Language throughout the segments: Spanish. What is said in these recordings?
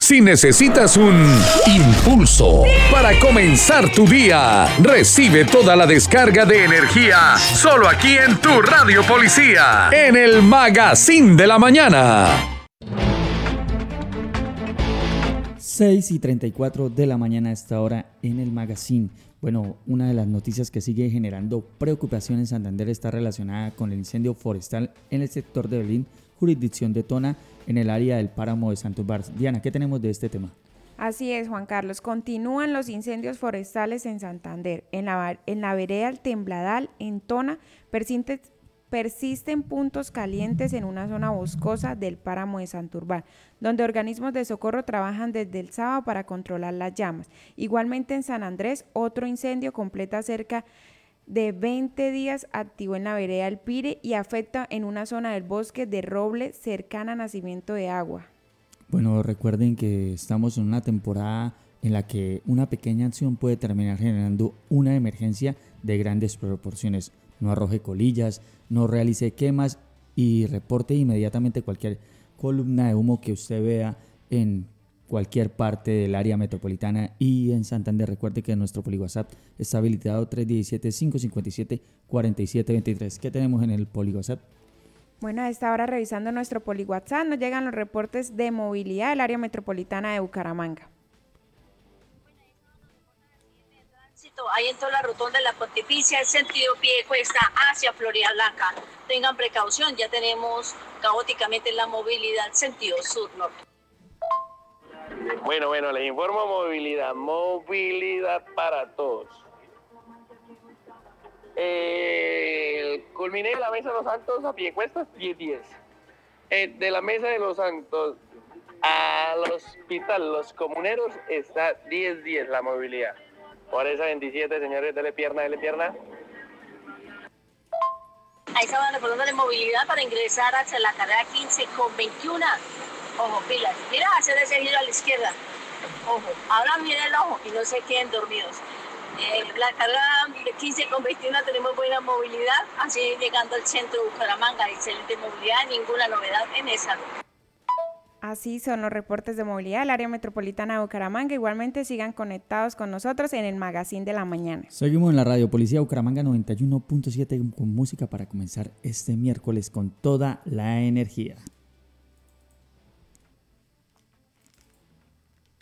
Si necesitas un impulso para comenzar tu día, recibe toda la descarga de energía solo aquí en tu Radio Policía, en el Magazine de la Mañana. 6:34 de la mañana a esta hora en el Magazine. Bueno, una de las noticias que sigue generando preocupación en Santander está relacionada con el incendio forestal en el sector de Belín, jurisdicción de Tona, en el área del páramo de Santurbar. Diana, ¿qué tenemos de este tema? Así es, Juan Carlos. Continúan los incendios forestales en Santander. En la vereda El Tembladal, en Tona, persisten puntos calientes en una zona boscosa del páramo de Santurbar, donde organismos de socorro trabajan desde el sábado para controlar las llamas. Igualmente en San Andrés, otro incendio completa cerca de 20 días activo en la vereda El Pire y afecta en una zona del bosque de roble cercana a nacimiento de agua. Bueno, recuerden que estamos en una temporada en la que una pequeña acción puede terminar generando una emergencia de grandes proporciones. No arroje colillas, no realice quemas y reporte inmediatamente cualquier columna de humo que usted vea en cualquier parte del área metropolitana y en Santander. Recuerde que nuestro PoliWhatsApp está habilitado 317-557-4723. ¿Qué tenemos en el PoliWhatsApp? Bueno, a esta hora revisando nuestro PoliWhatsApp nos llegan los reportes de movilidad del área metropolitana de Bucaramanga. Ahí en toda la rotonda de la Pontificia, el sentido pie cuesta hacia Florida Blanca. Tengan precaución, ya tenemos caóticamente la movilidad sentido sur-norte. Bueno, les informo movilidad para todos. Culminé la Mesa de los Santos a Piedecuesta 10:10. De la Mesa de los Santos al hospital Los Comuneros está 10:10 la movilidad. Por esa 27, señores, dele pierna. Ahí estaban reportando de movilidad para ingresar hacia la carrera 15:21. Ojo, pilas. Mira, hacer ese giro a la izquierda. Ojo, ahora miren el ojo y no se queden dormidos. La carrera de 15:21 tenemos buena movilidad, así llegando al centro de Bucaramanga, excelente movilidad, ninguna novedad en esa ruta. Así son los reportes de movilidad del área metropolitana de Bucaramanga. Igualmente sigan conectados con nosotros en el Magazine de la Mañana. Seguimos en la Radio Policía Bucaramanga 91.7 con música para comenzar este miércoles con toda la energía.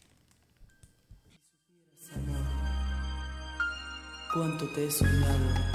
Cuánto te he soñado.